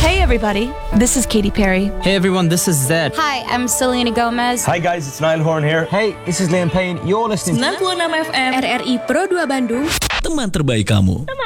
Hey everybody, this is Katy Perry. Hey everyone, this is Zed. Hi, I'm Selena Gomez. Hi guys, it's Niall Horn here. Hey, this is Liam Payne. You're listening 96 FM RRI Pro 2 Bandung. Teman terbaik kamu.